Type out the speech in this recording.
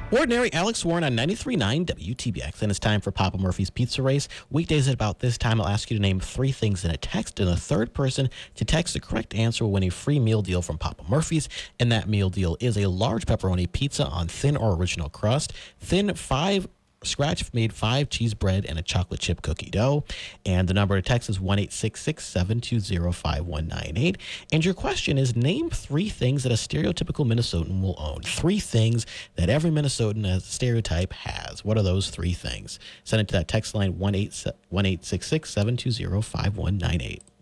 Ordinary Alex Warren on 93.9 WTBX, and it's time for Papa Murphy's Pizza Race. Weekdays at about this time, I'll ask you to name three things in a text, and the third person to text the correct answer will win a free meal deal from Papa Murphy's, and that meal deal is a large pepperoni pizza on thin or original crust, thin scratch-made 5 cheese bread, and a chocolate chip cookie dough. And the number to text is 1-866-720-5198. And your question is, name three things that a stereotypical Minnesotan will own. Three things that every Minnesotan as a stereotype has. What are those three things? Send it to that text line, 1-866-720-5198.